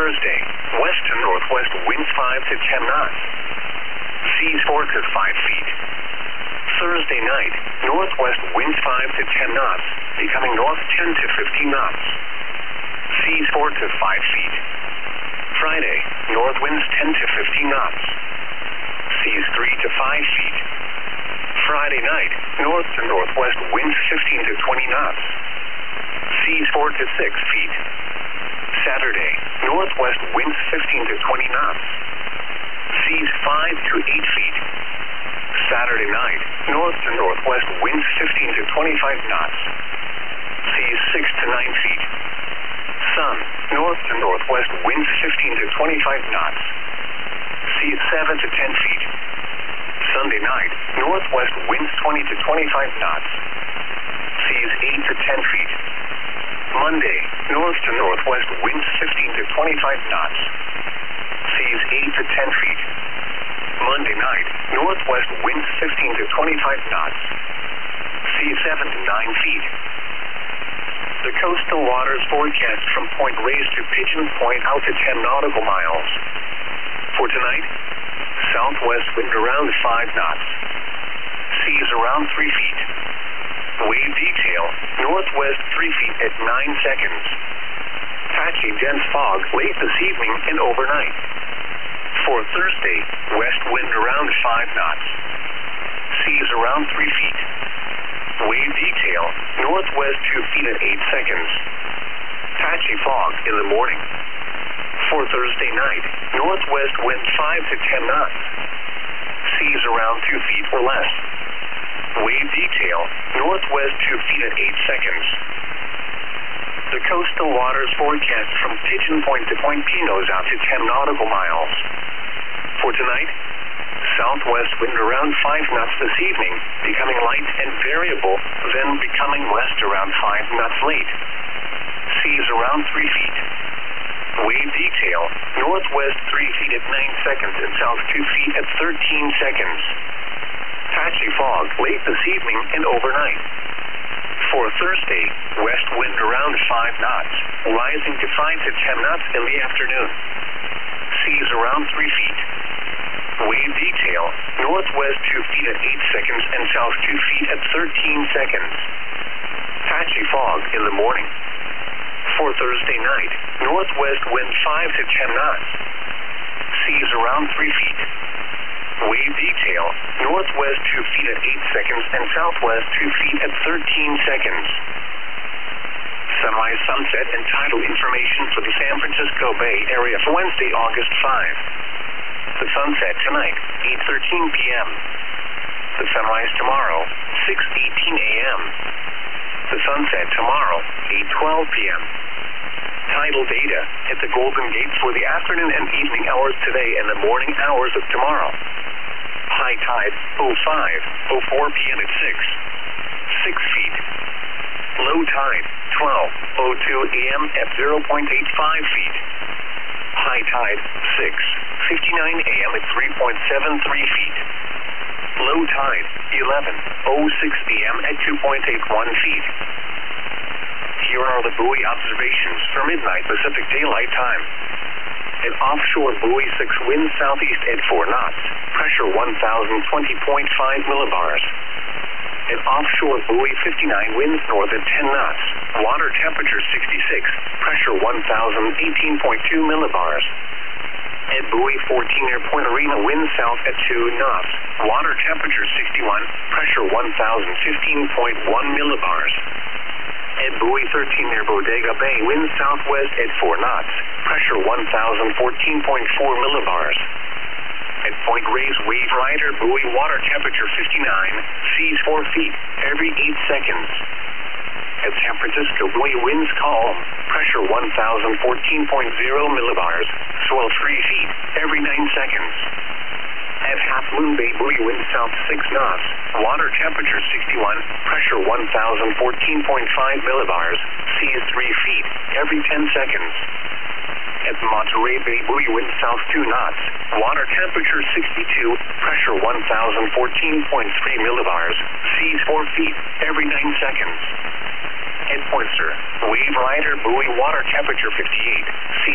Thursday, west to northwest winds 5 to 10 knots. Seas 4 to 5 feet. Thursday night, northwest winds 5 to 10 knots, becoming north 10 to 15 knots. Seas 4 to 5 feet. Friday, north winds 10 to 15 knots. Seas 3 to 5 feet. Friday night, north to northwest winds 15 to 20 knots. Seas 4 to 6 feet. Saturday, northwest winds 15 to 20 knots. Seas 5 to 8 feet. Saturday night, north to northwest winds 15 to 25 knots. Seas 6 to 9 feet. Sun, north to northwest winds 15 to 25 knots. Seas 7 to 10 feet. Sunday night, northwest winds 20 to 25 knots. Seas 8 to 10 feet. Monday, north to northwest winds 15 to 25 knots. Seas 8 to 10 feet. Monday night, northwest winds 15 to 25 knots. Seas 7 to 9 feet. The coastal waters forecast from Point Reyes to Pigeon Point out to 10 nautical miles. For tonight, southwest wind around 5 knots. Seas around 3 feet. Wave detail, northwest 3 feet at 9 seconds. Patchy dense fog late this evening and overnight. For Thursday, west wind around 5 knots. Seas around 3 feet. Wave detail, northwest 2 feet at 8 seconds. Patchy fog in the morning. For Thursday night, northwest wind 5 to 10 knots. Seas around 2 feet or less. Wave detail, northwest 2 feet at 8 seconds. The coastal waters forecast from Pigeon Point to Point Pinos out to 10 nautical miles. For tonight, southwest wind around 5 knots this evening, becoming light and variable, then becoming west around 5 knots late. Seas around 3 feet. Wave detail, northwest 3 feet at 9 seconds and south 2 feet at 13 seconds. Patchy fog late this evening and overnight. For Thursday, west wind around 5 knots, rising to 5 to 10 knots in the afternoon. Seas around 3 feet. Wave detail, northwest 2 feet at 8 seconds and south 2 feet at 13 seconds. Patchy fog in the morning. For Thursday night, northwest wind 5 to 10 knots. Seas around 3 feet. Wave detail, northwest 2 feet at 8 seconds and southwest 2 feet at 13 seconds. Sunrise, sunset, and tidal information for the San Francisco Bay Area for Wednesday, August 5. The sunset tonight, 8:13 p.m. The sunrise tomorrow, 6:18 a.m. The sunset tomorrow, 8:12 p.m. Tidal data at the Golden Gate for the afternoon and evening hours today and the morning hours of tomorrow. High tide, 05:04 p.m. at 6 feet. Low tide, 12:02 a.m. at 0.85 feet. High tide, 6:59 a.m. at 3.73 feet. Low tide, 11:06 p.m. at 2.81 feet. Here are the buoy observations for midnight Pacific Daylight Time. An offshore buoy 6 winds southeast at 4 knots, pressure 1,020.5 millibars. An offshore buoy 59 winds north at 10 knots, water temperature 66, pressure 1,018.2 millibars. At buoy 14 near Point Arena winds south at 2 knots, water temperature 61, pressure 1,015.1 millibars. At buoy 13 near Bodega Bay winds southwest at 4 knots, pressure 1,014.4 millibars. At Point Reyes Wave Rider buoy water temperature 59, seas 4 feet every 8 seconds. At San Francisco buoy winds calm, pressure 1,014.0 millibars, swell 3 feet every 9 seconds. At Half Moon Bay buoy winds south 6 knots, water temperature 61, pressure 1,014.5 millibars, seas 3 feet every 10 seconds. At Monterey Bay buoy winds south 2 knots, water temperature 62, pressure 1,014.3 millibars, seas 4 feet every 9 seconds. At Pointer, Wave Rider buoy water temperature 58, seas